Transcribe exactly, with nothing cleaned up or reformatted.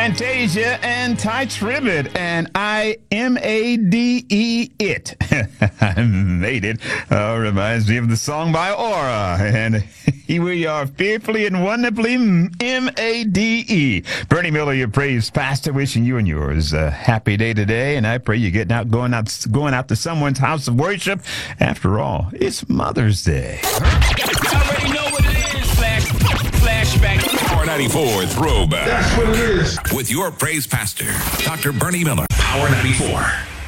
Fantasia and Ty Tribbett, and I M A D E it. I made it. Uh, reminds me of the song by Aura, and here we are, fearfully and wonderfully M A D E. Bernie Miller, your praise pastor, wishing you and yours a happy day today, and I pray you're getting out, going out, going out to someone's house of worship. After all, it's Mother's Day. I already know what it is. Flash, flashback. Power ninety-four Throwback. That's what it is. With your praise pastor, Doctor Bernie Miller. Power ninety-four.